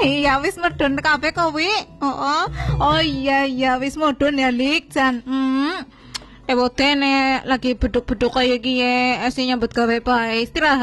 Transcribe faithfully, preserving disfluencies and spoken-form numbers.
Iya wis medun kabeh kowe. Oh, oh iya iya wis medun ya Lik jan. Hmm. Eh bodene lagi beduk-beduk kayak gini, asih nyambut gawe bae istirahat.